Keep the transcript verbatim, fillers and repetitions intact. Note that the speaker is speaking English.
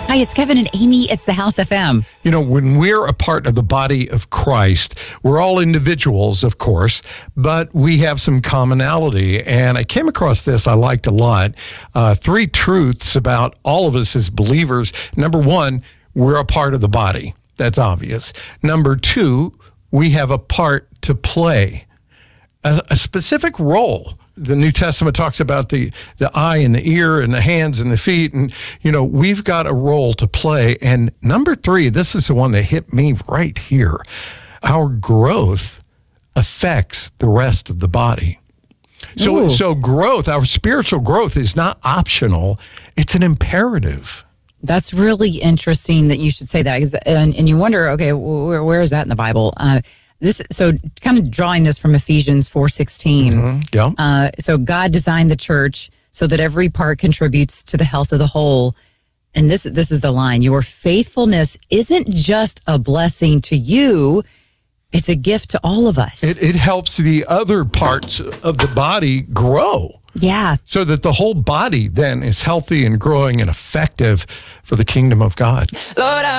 Hi, it's Kevin and Amy. It's the House F M. You know, when we're a part of the body of Christ, we're all individuals, of course, but we have some commonality. And I came across this I liked a lot. Uh, three truths about all of us as believers. Number one, we're a part of the body. That's obvious. Number two, we have a part to play, a, a specific role. The New Testament talks about the, the eye and the ear and the hands and the feet. And, you know, we've got a role to play. And number three, this is the one that hit me right here. Our growth affects the rest of the body. So, Ooh. so growth, our spiritual growth is not optional. It's an imperative. That's really interesting that you should say that. 'Cause- And, and you wonder, okay, where, where is that in the Bible? Uh, This so kind of drawing this from Ephesians four sixteen. Mm-hmm. Yeah. Uh, so God designed the church so that every part contributes to the health of the whole. And this this is the line: your faithfulness isn't just a blessing to you; it's a gift to all of us. It, it helps the other parts of the body grow. Yeah. So that the whole body then is healthy and growing and effective for the kingdom of God. Lord, I